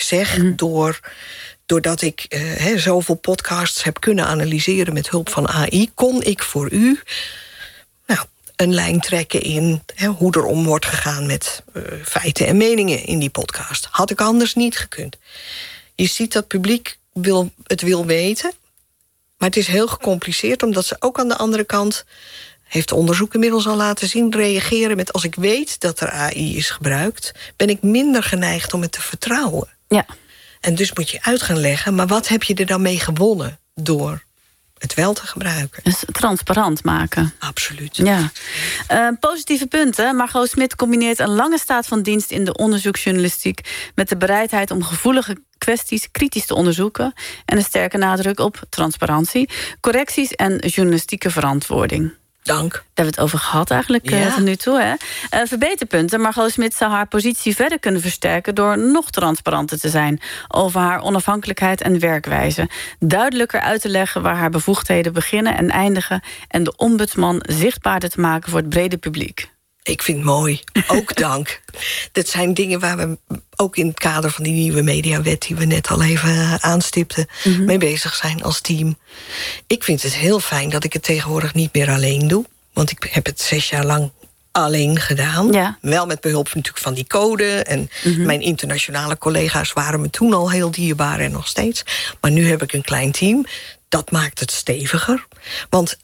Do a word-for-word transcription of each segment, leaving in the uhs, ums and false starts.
zeg, mm. door, doordat ik uh, he, zoveel podcasts heb kunnen analyseren met hulp van A I, kon ik voor u nou, een lijn trekken in he, hoe er om wordt gegaan met uh, feiten en meningen in die podcast. Had ik anders niet gekund. Je ziet dat het publiek wil, het wil weten, maar het is heel gecompliceerd, omdat ze ook aan de andere kant, heeft onderzoek inmiddels al laten zien, reageren met: als ik weet dat er A I is gebruikt, ben ik minder geneigd om het te vertrouwen. Ja. En dus moet je uit gaan leggen, maar wat heb je er dan mee gewonnen door het wel te gebruiken? Dus transparant maken. Absoluut. Ja. Uh, positieve punten. Margot Smit combineert een lange staat van dienst in de onderzoeksjournalistiek met de bereidheid om gevoelige kwesties kritisch te onderzoeken en een sterke nadruk op transparantie, correcties en journalistieke verantwoording. Dank. Daar hebben we het over gehad eigenlijk ja. uh, tot nu toe. Hè? Uh, verbeterpunten. Margot Smit zou haar positie verder kunnen versterken door nog transparanter te zijn over haar onafhankelijkheid en werkwijze. Duidelijker uit te leggen waar haar bevoegdheden beginnen en eindigen en de ombudsman zichtbaarder te maken voor het brede publiek. Ik vind het mooi. Ook dank. Dat zijn dingen waar we ook in het kader van die nieuwe mediawet die we net al even aanstipten, mm-hmm. mee bezig zijn als team. Ik vind het heel fijn dat ik het tegenwoordig niet meer alleen doe. Want ik heb het zes jaar lang alleen gedaan. Ja. Wel met behulp natuurlijk van die code. En mm-hmm. mijn internationale collega's waren me toen al heel dierbaar en nog steeds. Maar nu heb ik een klein team. Dat maakt het steviger. Want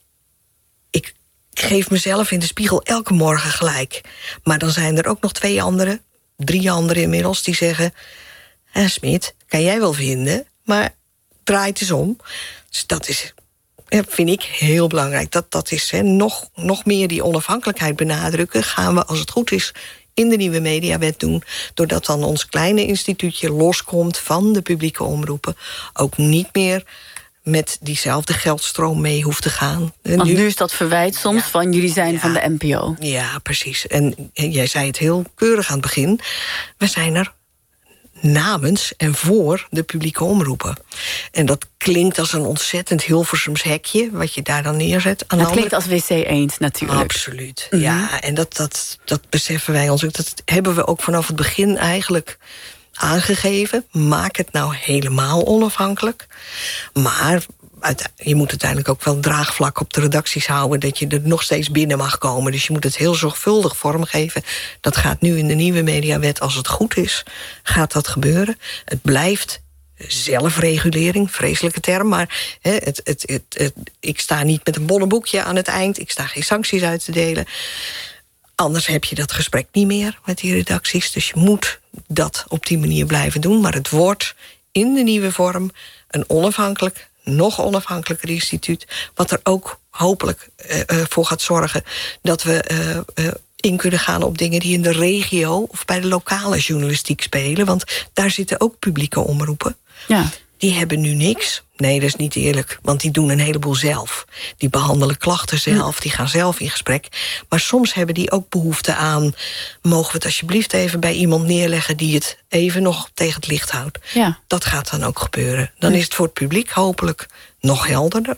ik geef mezelf in de spiegel elke morgen gelijk. Maar dan zijn er ook nog twee anderen, drie anderen inmiddels, die zeggen: eh, Smit, kan jij wel vinden, maar draai het eens om. Dus dat is, vind ik heel belangrijk. Dat, dat is he, nog, nog meer die onafhankelijkheid benadrukken. Gaan we, als het goed is, in de nieuwe mediawet doen, doordat dan ons kleine instituutje loskomt van de publieke omroepen, ook niet meer met diezelfde geldstroom mee hoeft te gaan. En Want nu, nu is dat verwijt soms ja, van jullie zijn ja, van de N P O. Ja, precies. En jij zei het heel keurig aan het begin. We zijn er namens en voor de publieke omroepen. En dat klinkt als een ontzettend Hilversums hekje, wat je daar dan neerzet. Aan dat andere... klinkt als W C Eend natuurlijk. Absoluut, mm-hmm. ja. En dat, dat, dat beseffen wij ons ook. Dat hebben we ook vanaf het begin eigenlijk aangegeven. Maak het nou helemaal onafhankelijk. Maar je moet uiteindelijk ook wel draagvlak op de redacties houden, dat je er nog steeds binnen mag komen. Dus je moet het heel zorgvuldig vormgeven. Dat gaat nu in de nieuwe mediawet, als het goed is, gaat dat gebeuren. Het blijft zelfregulering, vreselijke term, maar he, het, het, het, het, ik sta niet met een bonnenboekje aan het eind. Ik sta geen sancties uit te delen. Anders heb je dat gesprek niet meer met die redacties. Dus je moet dat op die manier blijven doen. Maar het wordt in de nieuwe vorm een onafhankelijk, nog onafhankelijker instituut, wat er ook hopelijk uh, uh, voor gaat zorgen dat we uh, uh, in kunnen gaan op dingen die in de regio of bij de lokale journalistiek spelen. Want daar zitten ook publieke omroepen. Ja. Die hebben nu niks. Nee, dat is niet eerlijk, want die doen een heleboel zelf. Die behandelen klachten zelf, die gaan zelf in gesprek. Maar soms hebben die ook behoefte aan, mogen we het alsjeblieft even bij iemand neerleggen die het even nog tegen het licht houdt. Ja. Dat gaat dan ook gebeuren. Dan is het voor het publiek hopelijk nog helderder.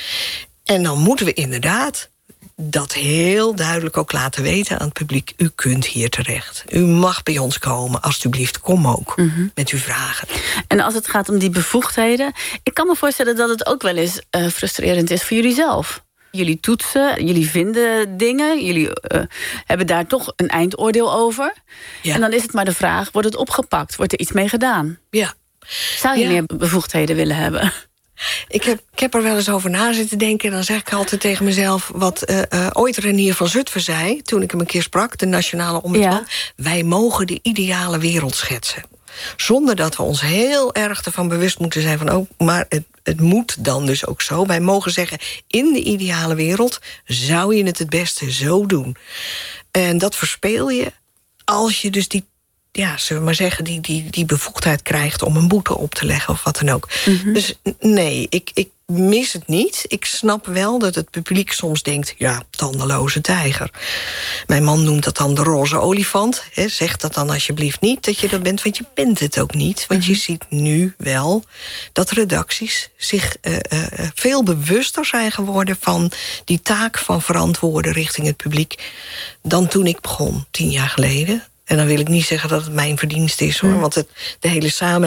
En dan moeten we inderdaad dat heel duidelijk ook laten weten aan het publiek: u kunt hier terecht. U mag bij ons komen, alstublieft, kom ook mm-hmm. met uw vragen. En als het gaat om die bevoegdheden, ik kan me voorstellen dat het ook wel eens uh, frustrerend is voor jullie zelf. Jullie toetsen, jullie vinden dingen, jullie uh, hebben daar toch een eindoordeel over. Ja. En dan is het maar de vraag, wordt het opgepakt? Wordt er iets mee gedaan? Ja. Zou je ja. meer bevoegdheden willen hebben? Ik heb, ik heb er wel eens over na zitten denken. En dan zeg ik altijd tegen mezelf wat uh, uh, ooit Renier van Zutphen zei, toen ik hem een keer sprak, de nationale ombudsman. Ja. Wij mogen de ideale wereld schetsen. Zonder dat we ons heel erg ervan bewust moeten zijn van, oh, maar het, het moet dan dus ook zo. Wij mogen zeggen, in de ideale wereld zou je het het beste zo doen. En dat verspeel je als je dus die, ja, zullen we maar zeggen, die, die, die bevoegdheid krijgt om een boete op te leggen of wat dan ook. Mm-hmm. Dus nee, ik, ik mis het niet. Ik snap wel dat het publiek soms denkt, ja, tandeloze tijger. Mijn man noemt dat dan de roze olifant. He, zeg dat dan alsjeblieft niet dat je dat bent, want je bent het ook niet. Want mm-hmm. je ziet nu wel dat redacties zich uh, uh, veel bewuster zijn geworden van die taak van verantwoorden richting het publiek dan toen ik begon, tien jaar geleden. En dan wil ik niet zeggen dat het mijn verdienst is, hoor. Want het, de hele samenleving